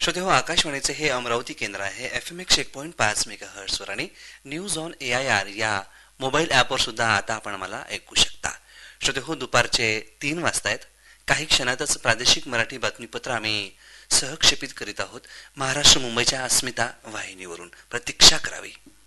श्रोते हो, आकाशवाणीचे हे अमरावती केंद्र आहे. FM 101.5 मेगाहर्ट्झवर आणि न्यूज ऑन AIR या मोबाईल ॲपवर सुद्धा आता आपण मला ऐकू शकता. श्रोते हो, दुपारचे 3 वाजता आहेत. काही क्षणातच प्रादेशिक मराठी बातमीपत्र आम्ही सहक्षेपित करीत आहोत. महाराष्ट्र मुंबईच्या अस्मिता वाहिनीवरून प्रतीक्षा करावी.